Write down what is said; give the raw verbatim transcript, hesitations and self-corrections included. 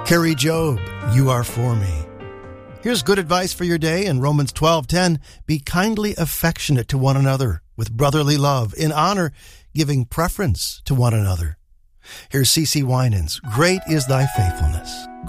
Carrie Job, you are for me. Here's good advice for your day in Romans twelve ten. Be kindly affectionate to one another with brotherly love, in honor, giving preference to one another. Here's C C Winans. Great is thy faithfulness.